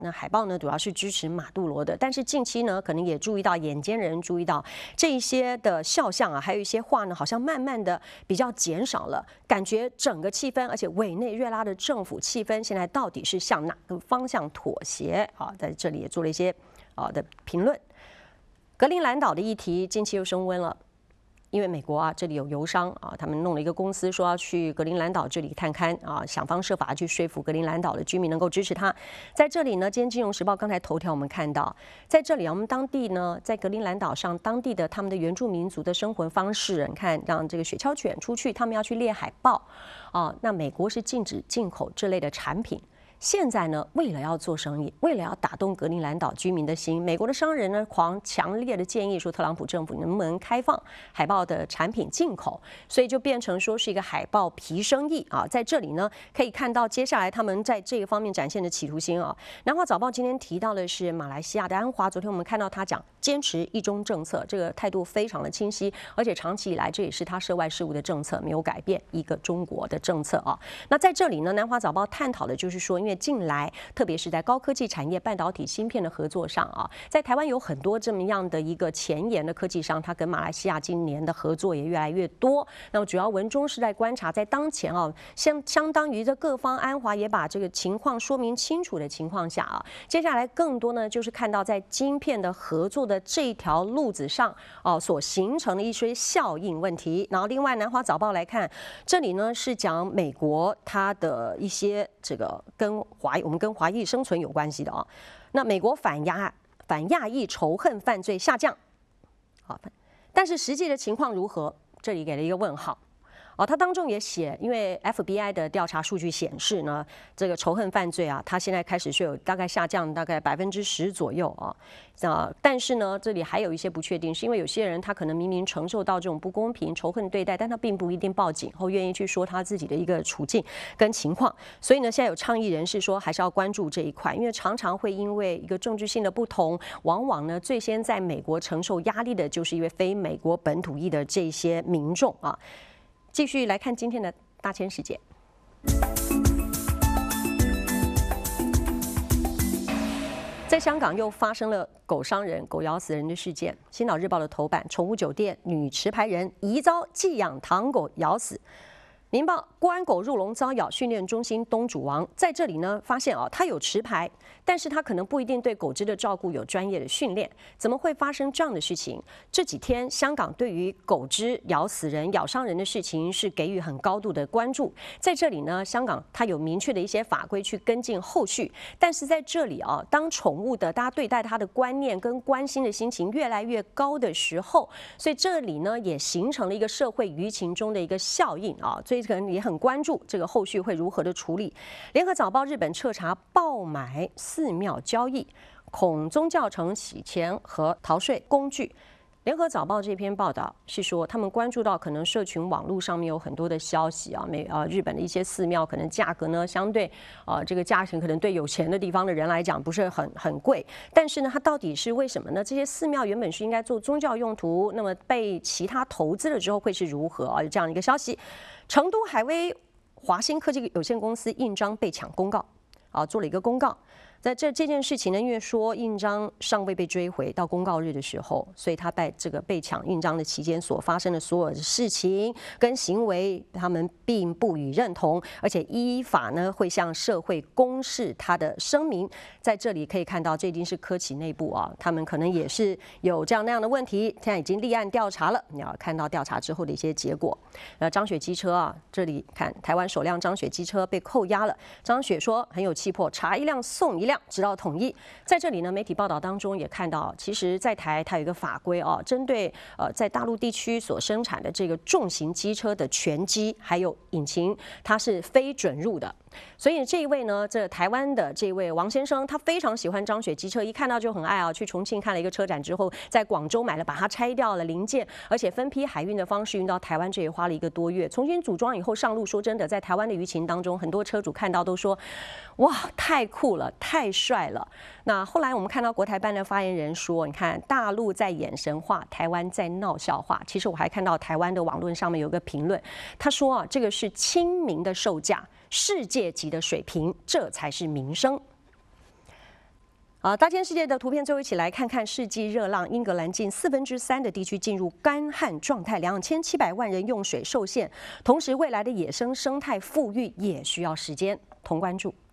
那海豹呢，主要是支持马杜罗的，但是近期呢，可能也注意到眼尖人注意到这一些的肖像啊，还有一些画呢，好像慢慢的比较减少了，感觉整个气氛，而且委内瑞拉的政府气氛现在到底是向哪个方向妥协啊？在这里也做了一些的评论。格陵兰岛的议题近期又升温了。因为美国啊，这里有油商啊，他们弄了一个公司，说要去格陵兰岛这里探勘啊，想方设法去说服格陵兰岛的居民能够支持他。在这里呢，今天《金融时报》刚才头条我们看到，在这里啊，我们当地呢，在格陵兰岛上，当地的他们的原住民族的生活方式，你看，让这个雪橇犬出去，他们要去猎海豹啊，那美国是禁止进口这类的产品。现在呢，为了要做生意，为了要打动格陵兰岛居民的心，美国的商人呢，强烈的建议说，特朗普政府能不能开放海豹的产品进口，所以就变成说是一个海豹皮生意啊。在这里呢，可以看到接下来他们在这个方面展现的企图心啊。南华早报今天提到的是马来西亚的安华，昨天我们看到他讲坚持一中政策，这个态度非常的清晰，而且长期以来这也是他涉外事务的政策，没有改变一个中国的政策啊。那在这里呢，南华早报探讨的就是说，因为近来，特别是在高科技产业、半导体芯片的合作上啊，在台湾有很多这么样的一个前沿的科技商，他跟马来西亚今年的合作也越来越多。那么主要文中是在观察，在当前啊，相当于这各方安华也把这个情况说明清楚的情况下啊，接下来更多呢就是看到在晶片的合作的这条路子上所形成的一些效应问题。然后另外南华早报来看，这里呢是讲美国它的一些这个我们跟华裔生存有关系的啊。那美国反亚裔仇恨犯罪下降，好，但是实际的情况如何？这里给了一个问号。它当中也写，因为 FBI 的调查数据显示呢，这个仇恨犯罪啊，它现在开始是有大概下降大概10%左右啊。但是呢，这里还有一些不确定，是因为有些人他可能明明承受到这种不公平、仇恨对待，但他并不一定报警或愿意去说他自己的一个处境跟情况。所以呢，现在有倡议人士说，还是要关注这一块，因为常常会因为一个政治性的不同，往往呢最先在美国承受压力的就是因为非美国本土裔的这些民众啊。继续来看今天的大千世界。在香港又发生了狗伤人、狗咬死人的事件。《星岛日报》的头版：宠物酒店女持牌人疑遭寄养唐狗咬死。民报：国安狗入笼遭咬，训练中心东主亡。在这里呢，发现他有持牌，但是他可能不一定对狗只的照顾有专业的训练，怎么会发生这样的事情？这几天香港对于狗只咬死人、咬伤人的事情是给予很高度的关注。在这里呢，香港它有明确的一些法规去跟进后续，但是在这里啊，当宠物的大家对待它的观念跟关心的心情越来越高的时候，所以这里呢也形成了一个社会舆情中的一个效应啊，所以可能也很关注这个后续会如何的处理。联合早报：日本彻查爆买寺庙交易，恐宗教城洗钱和逃税工具。联合早报这篇报道是说，他们关注到可能社群网络上面有很多的消息啊，日本的一些寺庙可能价格呢相对这个价钱可能对有钱的地方的人来讲不是很贵，但是呢，它到底是为什么呢？这些寺庙原本是应该做宗教用途，那么被其他投资了之后会是如何啊？有这样的一个消息。成都海威华新科技有限公司印章被抢公告做了一个公告。在这件事情呢，因为说印章尚未被追回到公告日的时候，所以他在这个被抢印章的期间所发生的所有的事情跟行为，他们并不予认同，而且依法呢会向社会公示他的声明。在这里可以看到，这已经是科企内部他们可能也是有这样那样的问题，现在已经立案调查了。你要看到调查之后的一些结果。张雪机车这里看台湾首辆张雪机车被扣押了，张雪说很有气魄，查一辆送一辆。直到统一。在这里呢，媒体报道当中也看到，其实在台它有一个法规针对在大陆地区所生产的这个重型机车的全机还有引擎，它是非准入的。所以这一位呢，这台湾的这位王先生，他非常喜欢张雪机车，一看到就很爱去重庆看了一个车展之后，在广州买了，把它拆掉了零件，而且分批海运的方式运到台湾，这也花了1个多月，重新组装以后上路。说真的，在台湾的舆情当中，很多车主看到都说，哇，太酷了，太帅了。那后来我们看到国台办的发言人说，你看大陆在演神话，台湾在闹笑话。其实我还看到台湾的网络上面有个评论，他说这个是亲民的售价。世界级的水平，这才是民生。 大千世界的图片，最后一起来看看世纪热浪。英格兰近3%的地区进入干旱状态，2700万人用水受限。同时，未来的野生生态复育也需要时间。同关注。